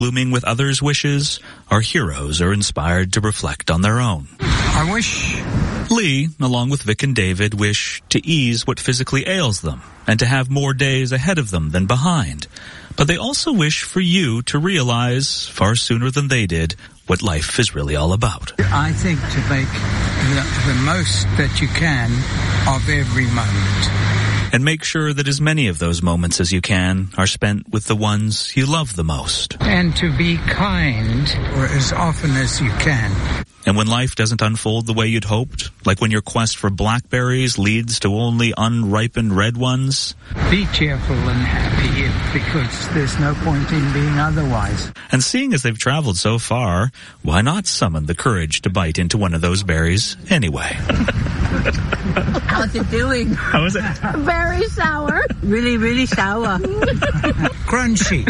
blooming with others' wishes, our heroes are inspired to reflect on their own. I wish Lee, along with Vic and David, wish to ease what physically ails them and to have more days ahead of them than behind. But they also wish for you to realize, far sooner than they did, what life is really all about. I think to make the most that you can of every moment. And make sure that as many of those moments as you can are spent with the ones you love the most. And to be kind or as often as you can. And when life doesn't unfold the way you'd hoped, like when your quest for blackberries leads to only unripened red ones, be cheerful and happy because there's no point in being otherwise. And seeing as they've traveled so far, why not summon the courage to bite into one of those berries anyway? How's it doing? How is it? Very sour. Really, really sour. Crunchy.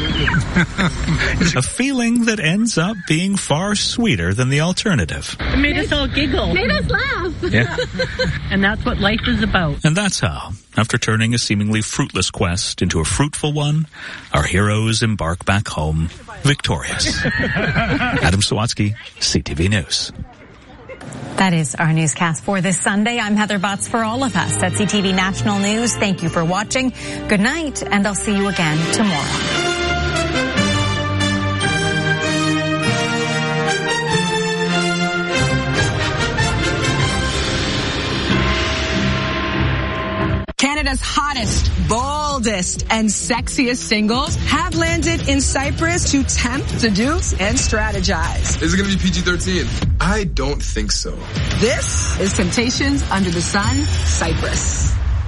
A feeling that ends up being far sweeter than the alternative. It made us all giggle. Made us laugh. Yeah. And that's what life is about. And that's how, after turning a seemingly fruitless quest into a fruitful one, our heroes embark back home victorious. Adam Sawatsky, CTV News. That is our newscast for this Sunday. I'm Heather Butts for all of us at CTV National News. Thank you for watching. Good night, and I'll see you again tomorrow. Canada's hottest, boldest, and sexiest singles have landed in Cyprus to tempt, seduce, and strategize. Is it going to be PG-13? I don't think so. This is Temptations Under the Sun, Cyprus.